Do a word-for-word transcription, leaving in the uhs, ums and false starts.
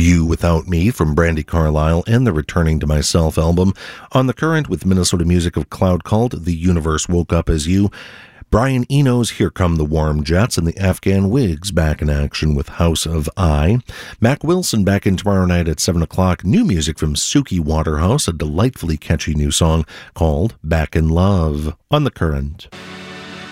You Without Me from Brandi Carlile and the Returning to Myself album. On the Current with Minnesota music of Cloud Cult, The Universe Woke Up As You. Brian Eno's Here Come the Warm Jets, and the Afghan Wigs back in action with House of I. Mac Wilson back in tomorrow night at seven o'clock. New music from Suki Waterhouse, a delightfully catchy new song called Back in Love. On the Current.